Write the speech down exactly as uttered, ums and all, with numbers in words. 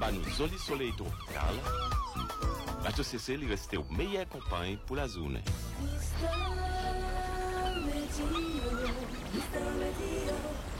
bas nous joli soleil tropical. Radio C C, il restait au meilleur campagne pour la zone.